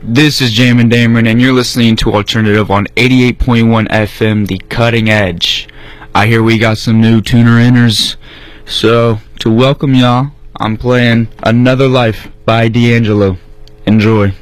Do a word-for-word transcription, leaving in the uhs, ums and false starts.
This is Jamin Dameron, and you're listening to Alternative on eighty-eight point one F M, The Cutting Edge. I hear we got some new tuner inners, so to welcome y'all, I'm playing Another Life by D'Angelo. Enjoy.